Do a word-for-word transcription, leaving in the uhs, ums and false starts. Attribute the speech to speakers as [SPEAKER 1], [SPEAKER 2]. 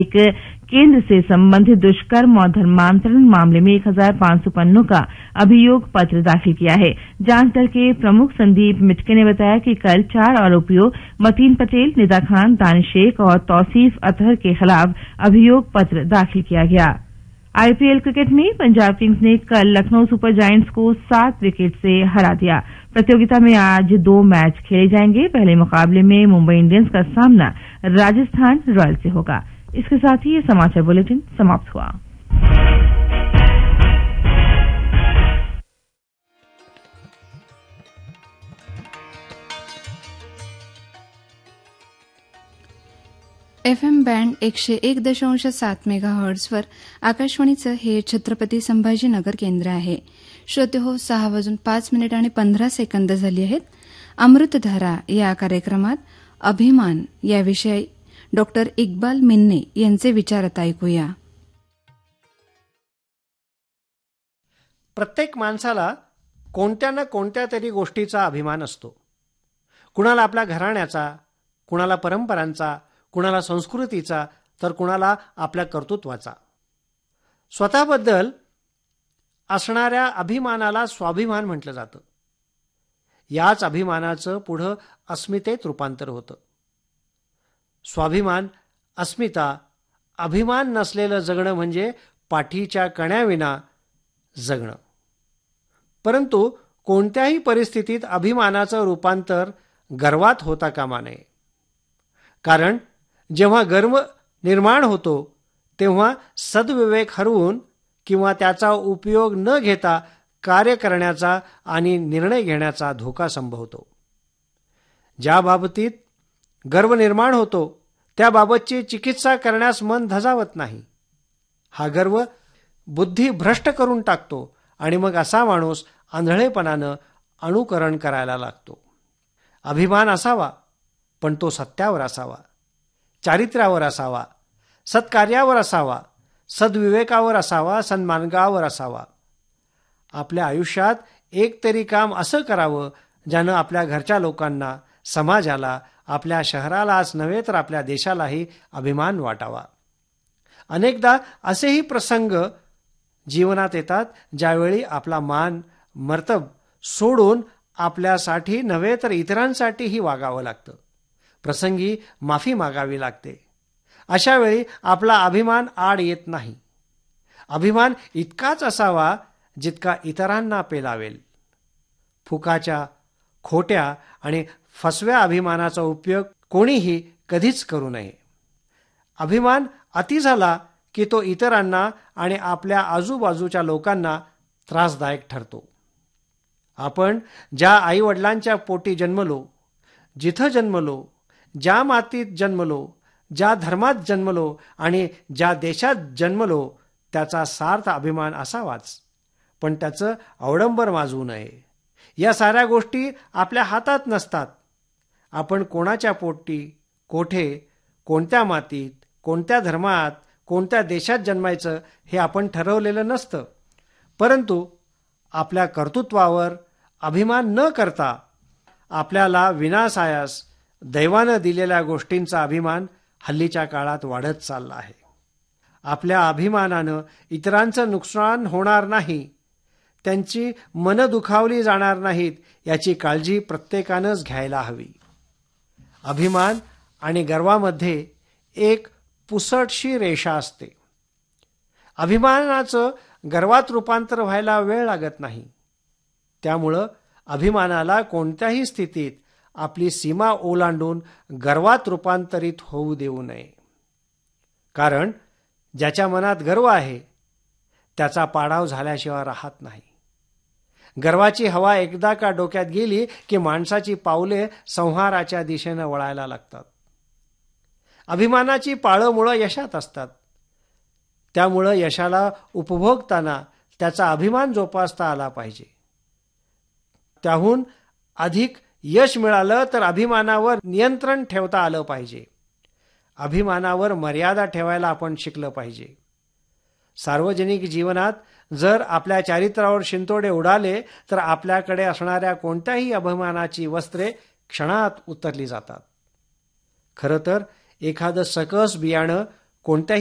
[SPEAKER 1] एक केंद्र से संबंधित दुष्कर्म और धर्मांतरण मामले में एक हजार पांच सौ पन्नों का अभियोग पत्र दाखिल किया है। जांच दल के प्रमुख संदीप मिटके ने बताया कि कल चार आरोपियों मतीन पटेल, निदा खान, दानिश शेख और तौसीफ अतहर के खिलाफ अभियोग पत्र दाखिल किया गया। आईपीएल क्रिकेट में पंजाब किंग्स ने कल लखनऊ सुपर जायंट्स को सात विकेट से हरा दिया। प्रतियोगिता में आज दो मैच खेले जाएंगे। पहले मुकाबले में मुंबई इंडियंस का सामना राजस्थान रॉयल्स से होगा। इसके साथ ही ये समाचार बुलेटिन समाप्त हुआ।
[SPEAKER 2] एफ एम बँड एकशे एक दशांश सात मेगाहर्ट्झवर आकाशवाणीचं हे छत्रपती संभाजीनगर केंद्र आहे. श्रोते हो, सहा वाजून पाच मिनिट आणि पंधरा सेकंद झाली आहेत. अमृतधारा या कार्यक्रमात अभिमान याविषयी डॉक्टर इक्बाल मिन्ने यांचे विचार आता ऐकूया.
[SPEAKER 3] प्रत्येक माणसाला कोणत्या ना कोणत्या तरी गोष्टीचा अभिमान असतो. कुणाला आपल्या घराण्याचा, कुणाला परंपरांचा, कुणाला संस्कृतीचा, तर कुणाला आपल्या कर्तृत्वाचा. स्वतःबद्दल असणाऱ्या अभिमानाला स्वाभिमान म्हटलं जातं. याच अभिमानाचं पुढं अस्मितेत रूपांतर होतं. स्वाभिमान, अस्मिता, अभिमान नसलेलं जगणं म्हणजे पाठीच्या कण्याविना जगणं. परंतु कोणत्याही परिस्थितीत अभिमानाचं रूपांतर गर्वात होता कामा नये. कारण जेव्हा गर्व निर्माण होतो तेव्हा सद्विवेक हरवून किंवा त्याचा उपयोग न घेता कार्य करण्याचा आणि निर्णय घेण्याचा धोका संभवतो. ज्या बाबतीत गर्व निर्माण होतो त्याबाबतची चिकित्सा करण्यास मन धजावत नाही. हा गर्व बुद्धी भ्रष्ट करून टाकतो आणि मग असा माणूस आंधळेपणानं अनुकरण करायला लागतो. अभिमान असावा, पण तो सत्यावर असावा, चारित्र्यावर असावा, सत्कार्यावर असावा, सद्विवेकावर असावा, सन्मार्गावर असावा. आपल्या आयुष्यात एक तरी काम असं करावं ज्यानं आपल्या घरच्या लोकांना, समाजाला, आपल्या शहरालाच नव्हे तर आपल्या देशालाही अभिमान वाटावा. अनेकदा असेही प्रसंग जीवनात येतात ज्यावेळी आपला मान, मर्तब सोडून आपल्यासाठी नव्हे तर इतरांसाठीही वागावं लागतं. प्रसंगी माफी मागावी लागते. अशा वेळी आपला अभिमान आड येत नाही. अभिमान इतकाच असावा जितका इतरांना पेलावेल. फुकाच्या, खोट्या आणि फसव्या अभिमानाचा उपयोग कोणीही कधीच करू नये. अभिमान अति झाला की तो इतरांना आणि आपल्या आजूबाजूच्या लोकांना त्रासदायक ठरतो. आपण ज्या आईवडिलांच्या पोटी जन्मलो, जिथं जन्मलो, ज्या मातीत जन्मलो, ज्या धर्मात जन्मलो आणि ज्या देशात जन्मलो त्याचा सार्थ अभिमान असावाच. पण त्याचं अवडंबर माजवू नये. या साऱ्या गोष्टी आपल्या हातात नसतात. आपण कोणाच्या पोटी, कोठे, कोणत्या मातीत, कोणत्या धर्मात, कोणत्या देशात जन्मायचं हे आपण ठरवलेलं नसतं. परंतु आपल्या कर्तृत्वावर अभिमान न करता आपल्याला विनासायास दैवानं दिलेल्या गोष्टींचा अभिमान हल्लीच्या काळात वाढत चालला आहे. आपल्या अभिमानानं इतरांचं नुकसान होणार नाही, त्यांची मनं दुखावली जाणार नाहीत याची काळजी प्रत्येकानंच घ्यायला हवी. अभिमान आणि गर्वामध्ये एक पुसटशी रेषा असते. अभिमानाचं गर्वात रूपांतर व्हायला वेळ लागत नाही. त्यामुळं अभिमानाला कोणत्याही स्थितीत आपली सीमा ओलांडून गर्वात रूपांतरित होऊ देऊ नये. कारण ज्याच्या मनात गर्व आहे त्याचा पाडाव झाल्याशिवाय राहत नाही. गर्वाची हवा एकदा का डोक्यात गेली की माणसाची पावले संहाराच्या दिशेनं वळायला लागतात. अभिमानाची पाळंमुळं यशात असतात. त्यामुळं यशाला उपभोगताना त्याचा अभिमान जोपासता आला पाहिजे. त्याहून अधिक यश मिळालं तर अभिमानावर नियंत्रण ठेवता आलं पाहिजे. अभिमानावर मर्यादा ठेवायला आपण शिकलं पाहिजे. सार्वजनिक जीवनात जर आपल्या चारित्र्यावर शिंतोडे उडाले तर आपल्याकडे असणाऱ्या कोणत्याही अभिमानाची वस्त्रे क्षणात उतरली जातात. खरं तर एखादं सकस बियाणं कोणत्याही